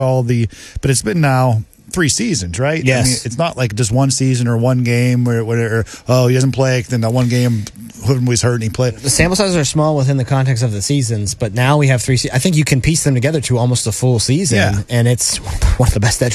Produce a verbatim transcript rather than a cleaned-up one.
all the, but it's been now three seasons, right? Yes. I mean, it's not like just one season or one game or whatever. Oh, he doesn't play. Then that one game, Hood was hurt and he played. The sample sizes are small within the context of the seasons, but now we have three. Se- I think you can piece them together to almost a full season, Yeah. and it's one of the best edge